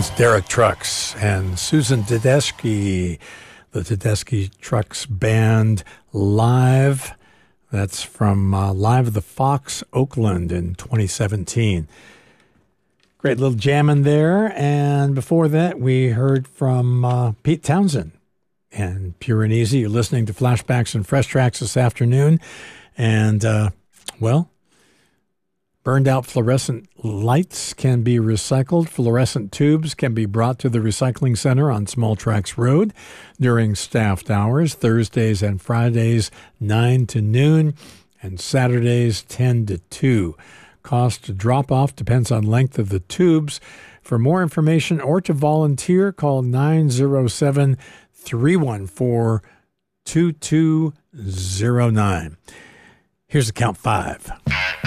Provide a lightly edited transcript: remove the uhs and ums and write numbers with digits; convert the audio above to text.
Derek Trucks and Susan Tedeschi, the Tedeschi Trucks Band live. That's from Live at the Fox, Oakland in 2017. Great little jamming there. And before that, we heard from Pete Townsend and Pure and Easy. You're listening to Flashbacks and Fresh Tracks this afternoon. And, burned out fluorescent lights can be recycled. Fluorescent tubes can be brought to the recycling center on Small Tracks Road during staffed hours, Thursdays and Fridays, 9 to noon, and Saturdays, 10 to 2. Cost to drop off depends on length of the tubes. For more information or to volunteer, call 907-314-2209. Here's the count 5.